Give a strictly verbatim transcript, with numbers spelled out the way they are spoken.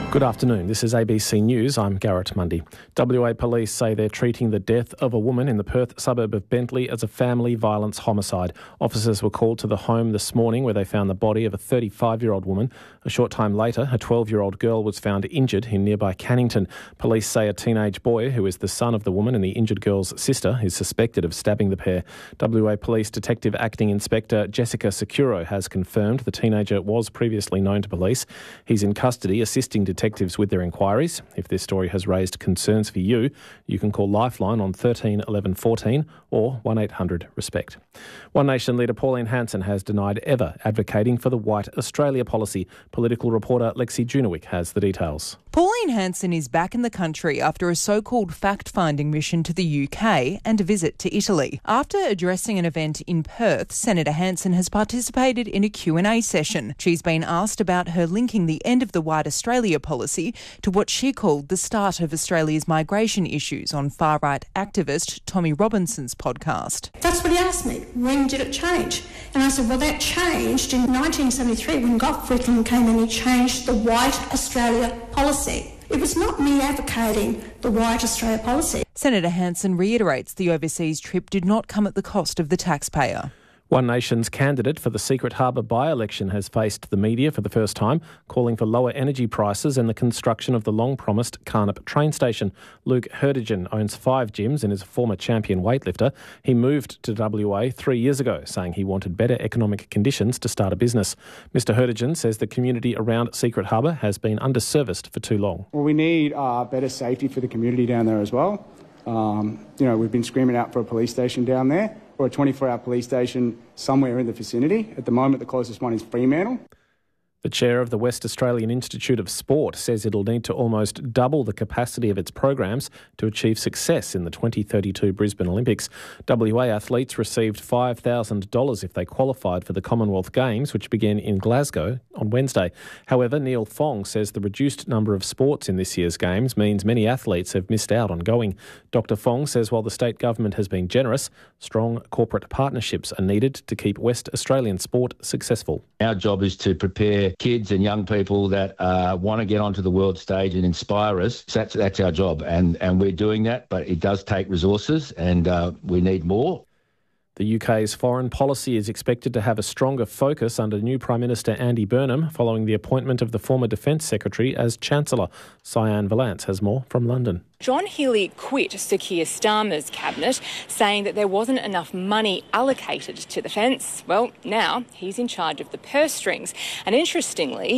Good afternoon. This is A B C News. I'm Garrett Mundy. W A police say they're treating the death of a woman in the Perth suburb of Bentley as a family violence homicide. Officers were called to the home this morning where they found the body of a thirty-five-year-old woman. A short time later, a twelve-year-old girl was found injured in nearby Cannington. Police say a teenage boy, who is the son of the woman and the injured girl's sister, is suspected of stabbing the pair. W A Police Detective Acting Inspector Jessica Securo has confirmed the teenager was previously known to police. He's in custody, assisting detectives detectives with their inquiries. If this story has raised concerns for you, you can call Lifeline on thirteen eleven fourteen or one eight hundred RESPECT. One Nation leader Pauline Hanson has denied ever advocating for the White Australia policy. Political reporter Lexi Junowick has the details. Pauline Hanson is back in the country after a so-called fact-finding mission to the U K and a visit to Italy. After addressing an event in Perth, Senator Hanson has participated in a Q and A session. She's been asked about her linking the end of the White Australia policy to what she called the start of Australia's migration issues on far-right activist Tommy Robinson's podcast. That's what he asked me. When did it change? And I said, well, that changed in nineteen seventy-three when Gough Whitlam came and he changed the White Australia policy. It was not me advocating the White Australia policy. Senator Hanson reiterates the overseas trip did not come at the cost of the taxpayer. One Nation's candidate for the Secret Harbour by-election has faced the media for the first time, calling for lower energy prices and the construction of the long-promised Carnup train station. Luke Herdegen owns five gyms and is a former champion weightlifter. He moved to W A three years ago, saying he wanted better economic conditions to start a business. Mister Herdegen says the community around Secret Harbour has been underserviced for too long. Well, we need uh, better safety for the community down there as well. Um, you know, we've been screaming out for a police station down there, or a twenty-four hour police station somewhere in the vicinity. At the moment, the closest one is Fremantle. The chair of the West Australian Institute of Sport says it'll need to almost double the capacity of its programs to achieve success in the twenty thirty-two Brisbane Olympics. W A athletes received five thousand dollars if they qualified for the Commonwealth Games, which begin in Glasgow on Wednesday. However, Neil Fong says the reduced number of sports in this year's Games means many athletes have missed out on going. Doctor Fong says while the state government has been generous, strong corporate partnerships are needed to keep West Australian sport successful. Our job is to prepare kids and young people that uh, want to get onto the world stage and inspire us. So that's, that's our job, and, and we're doing that, but it does take resources, and uh, we need more. The U K's foreign policy is expected to have a stronger focus under new Prime Minister Andy Burnham following the appointment of the former Defence Secretary as Chancellor. Cyan Valance has more from London. John Healey quit Sir Keir Starmer's cabinet, saying that there wasn't enough money allocated to defence. Well, now he's in charge of the purse strings. And interestingly,